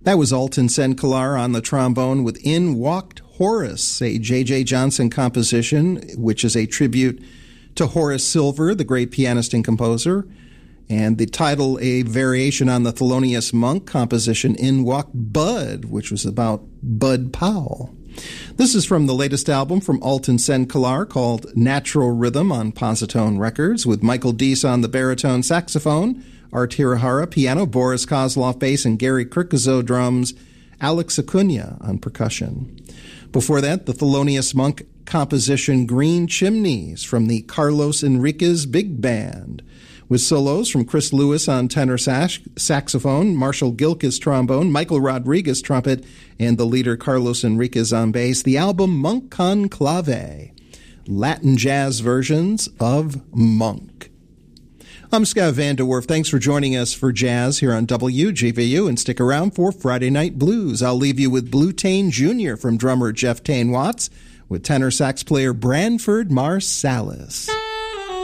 That was Alton Senkelar on the trombone with In Walked Horace, a J.J. Johnson composition, which is a tribute to Horace Silver, the great pianist and composer. And the title, a variation on the Thelonious Monk composition, In Walked Bud, which was about Bud Powell. This is from the latest album from Alton Senkelar called Natural Rhythm on Positone Records, with Michael Deese on the baritone saxophone, Art Hirahara piano, Boris Kozlov bass, and Gary Kirkazo drums, Alex Acuna on percussion. Before that, the Thelonious Monk composition Green Chimneys from the Carlos Enriquez Big Band, with solos from Chris Lewis on tenor saxophone, Marshall Gilkis trombone, Michael Rodriguez trumpet, and the leader Carlos Enriquez on bass. The album Monk Conclave, Latin jazz versions of Monk. I'm Scott Van de Werf. Thanks for joining us for Jazz here on WGVU, and stick around for Friday Night Blues. I'll leave you with Blue Tane Jr. from drummer Jeff Tane Watts with tenor sax player Branford Marsalis.